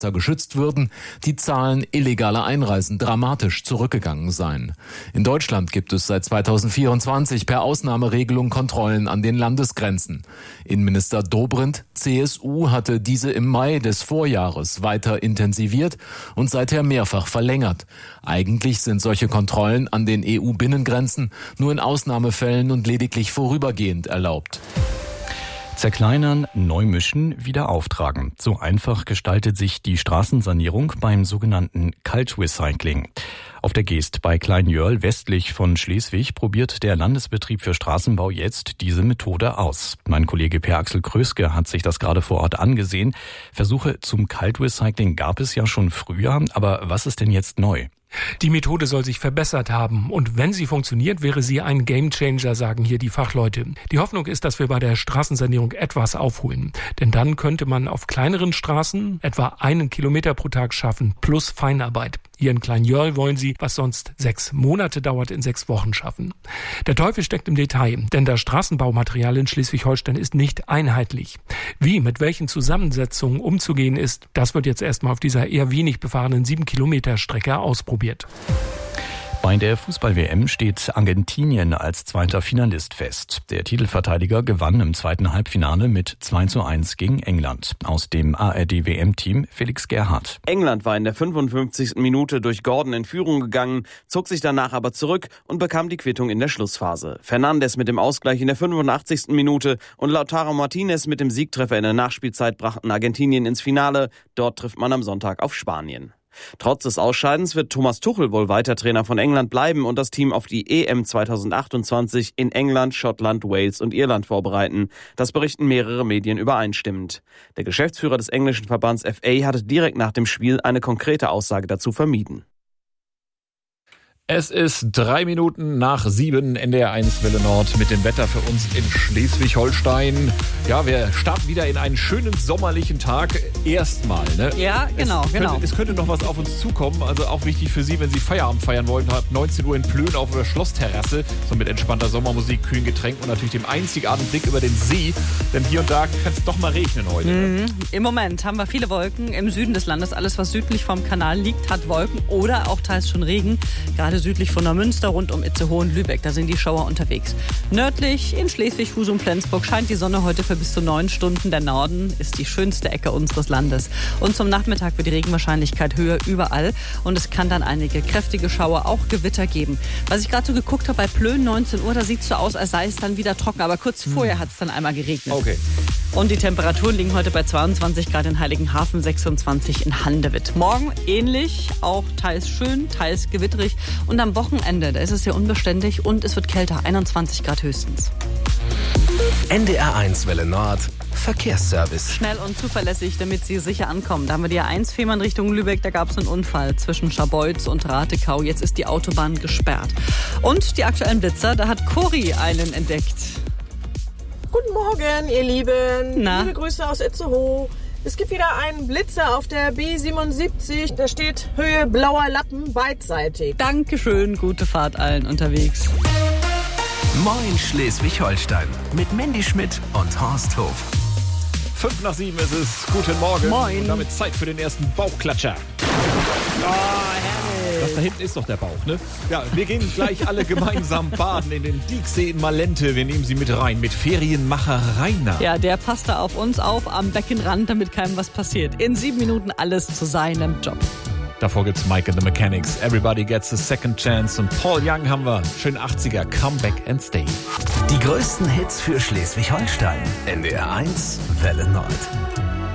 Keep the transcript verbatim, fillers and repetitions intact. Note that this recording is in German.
geschützt würden, die Zahlen illegaler Einreisen dramatisch zurückgegangen seien. In Deutschland gibt es seit zweitausendvierundzwanzig per Ausnahmeregelung Kontrollen an den Landesgrenzen. Innenminister Dobrindt, C S U, hatte diese im Mai des Vorjahres weiter intensiviert und seither mehrfach verlängert. Eigentlich sind solche Kontrollen an den E U-Binnengrenzen nur in Ausnahmefällen und lediglich vorübergehend erlaubt. Zerkleinern, neu mischen, wieder auftragen. So einfach gestaltet sich die Straßensanierung beim sogenannten Kaltrecycling. Auf der Geest bei Kleinjörl westlich von Schleswig probiert der Landesbetrieb für Straßenbau jetzt diese Methode aus. Mein Kollege Per-Axel Kröske hat sich das gerade vor Ort angesehen. Versuche zum Kaltrecycling gab es ja schon früher, aber was ist denn jetzt neu? Die Methode soll sich verbessert haben und wenn sie funktioniert, wäre sie ein Gamechanger, sagen hier die Fachleute. Die Hoffnung ist, dass wir bei der Straßensanierung etwas aufholen. Denn dann könnte man auf kleineren Straßen etwa einen Kilometer pro Tag schaffen, plus Feinarbeit. Hier in Kleinjörl wollen sie, was sonst sechs Monate dauert, in sechs Wochen schaffen. Der Teufel steckt im Detail, denn das Straßenbaumaterial in Schleswig-Holstein ist nicht einheitlich. Wie, mit welchen Zusammensetzungen umzugehen ist, das wird jetzt erstmal auf dieser eher wenig befahrenen sieben Kilometer Strecke ausprobiert. Bei der Fußball-W M steht Argentinien als zweiter Finalist fest. Der Titelverteidiger gewann im zweiten Halbfinale mit zwei zu eins gegen England. Aus dem A R D-W M-Team Felix Gerhardt. England war in der fünfundfünfzigsten Minute durch Gordon in Führung gegangen, zog sich danach aber zurück und bekam die Quittung in der Schlussphase. Fernandes mit dem Ausgleich in der fünfundachtzigsten Minute und Lautaro Martinez mit dem Siegtreffer in der Nachspielzeit brachten Argentinien ins Finale. Dort trifft man am Sonntag auf Spanien. Trotz des Ausscheidens wird Thomas Tuchel wohl weiter Trainer von England bleiben und das Team auf die E M zweitausendachtundzwanzig in England, Schottland, Wales und Irland vorbereiten. Das berichten mehrere Medien übereinstimmend. Der Geschäftsführer des englischen Verbands F A hatte direkt nach dem Spiel eine konkrete Aussage dazu vermieden. Es ist drei Minuten nach sieben, N D R eins Welle Nord mit dem Wetter für uns in Schleswig-Holstein. Ja, wir starten wieder in einen schönen sommerlichen Tag. Erstmal, ne? Ja, genau, es genau. Könnte, es könnte noch was auf uns zukommen. Also auch wichtig für Sie, wenn Sie Feierabend feiern wollen, ab neunzehn Uhr in Plön auf der Schlossterrasse. So mit entspannter Sommermusik, kühlen Getränken und natürlich dem einzigartigen Blick über den See. Denn hier und da kann es doch mal regnen heute. Mhm. Ne? Im Moment haben wir viele Wolken im Süden des Landes. Alles, was südlich vom Kanal liegt, hat Wolken oder auch teils schon Regen. Gerade südlich von Neumünster rund um Itzehoe und Lübeck, da sind die Schauer unterwegs. Nördlich in Schleswig, Husum, Flensburg scheint die Sonne heute für bis zu neun Stunden. Der Norden ist die schönste Ecke unseres Landes. Und zum Nachmittag wird die Regenwahrscheinlichkeit höher überall und es kann dann einige kräftige Schauer, auch Gewitter geben. Was ich gerade so geguckt habe bei Plön, neunzehn Uhr, da sieht es so aus, als sei es dann wieder trocken, aber kurz vorher hat es dann einmal geregnet. Okay. Und die Temperaturen liegen heute bei zweiundzwanzig Grad in Heiligenhafen, sechsundzwanzig in Handewitt. Morgen ähnlich, auch teils schön, teils gewitterig. Und am Wochenende, da ist es sehr unbeständig und es wird kälter, einundzwanzig Grad höchstens. N D R eins Welle Nord, Verkehrsservice. Schnell und zuverlässig, damit Sie sicher ankommen. Da haben wir die A eins Fehmarn Richtung Lübeck, da gab es einen Unfall zwischen Scharbeutz und Ratekau. Jetzt ist die Autobahn gesperrt. Und die aktuellen Blitzer, da hat Cori einen entdeckt. Guten Morgen, ihr Lieben. Na? Liebe Grüße aus Itzehoe. Es gibt wieder einen Blitzer auf der B siebenundsiebzig. Da steht Höhe blauer Lappen beidseitig. Dankeschön, gute Fahrt allen unterwegs. Moin Schleswig-Holstein mit Mandy Schmidt und Horst Hof. Fünf nach sieben ist es. Guten Morgen. Moin. Und damit Zeit für den ersten Bauchklatscher. Oh, herrlich. Das da hinten ist doch der Bauch, ne? Ja, wir gehen gleich alle gemeinsam baden in den Dieksee in Malente. Wir nehmen Sie mit rein mit Ferienmacher Rainer. Ja, der passt da auf uns auf am Beckenrand, damit keinem was passiert. In sieben Minuten alles zu seinem Job. Davor gibt's Mike and the Mechanics. Everybody gets a second chance. Und Paul Young haben wir. Schön achtziger. Come back and stay. Die größten Hits für Schleswig-Holstein. N D R eins Welle Nord.